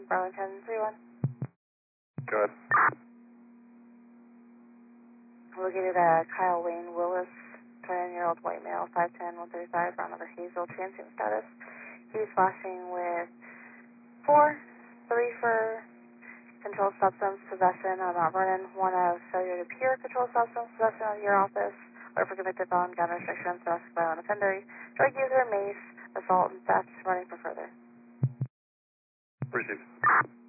Burlington 31. Go ahead. Located Kyle Wayne Willis, 29-year-old white male, 5'10", 135, brown leather hazel, transient status. He's flashing with 4, 3 for controlled substance possession on Mount Vernon, 1 of failure to appear controlled substance possession out of your office, or for convicted felon, gun restrictions, domestic violent offender, drug user, mace, assault, and theft, running for further. Received.